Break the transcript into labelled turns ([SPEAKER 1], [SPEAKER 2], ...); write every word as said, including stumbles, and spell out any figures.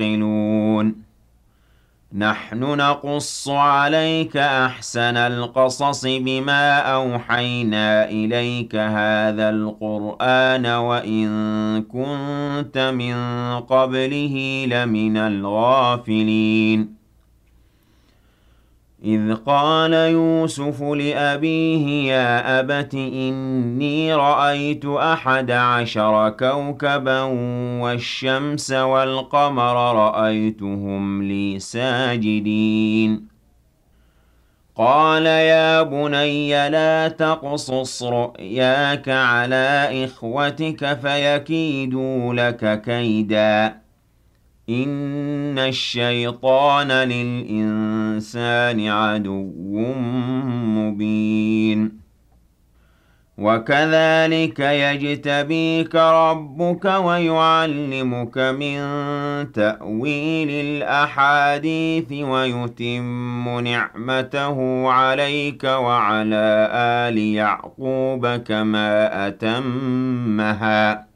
[SPEAKER 1] يعقلون نحن نقص عليك أحسن القصص بما أوحينا إليك هذا القرآن وإن كنت من قبله لمن الغافلين إذ قال يوسف لأبيه يا أبت إني رأيت أحد عشر كوكبا والشمس والقمر رأيتهم لي ساجدين قال يا بني لا تقصص رؤياك على إخوتك فيكيدوا لك كيداً إن الشيطان للإنسان عدو مبين وكذلك يجتبيك ربك ويعلمك من تأويل الأحاديث ويتم نعمته عليك وعلى آل يعقوب كما أتمها